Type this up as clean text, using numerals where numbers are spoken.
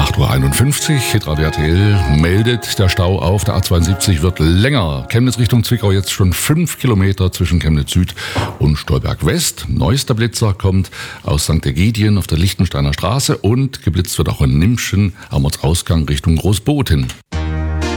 8.51 Uhr, Hitradio RTL meldet, der Stau auf der A72 wird länger. Chemnitz Richtung Zwickau jetzt schon 5 Kilometer zwischen Chemnitz Süd und Stolberg West. Neuester Blitzer kommt aus St. Ägidien auf der Lichtensteiner Straße und geblitzt wird auch in Nimpschen am Ortsausgang Richtung Großboten.